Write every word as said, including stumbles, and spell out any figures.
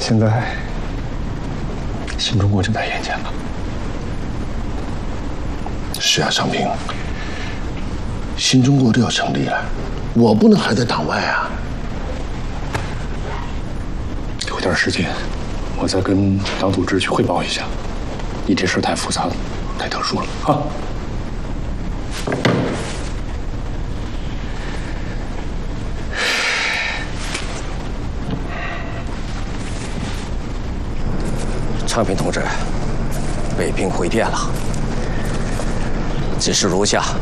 现在新中国就在眼前了。 是啊，尚平，新中国都要成立了，我不能还在党外啊。 有点时间，我再跟党组织去汇报一下。你这事太复杂了，太特殊了啊。 昌平同志，北平回电了，指示如下。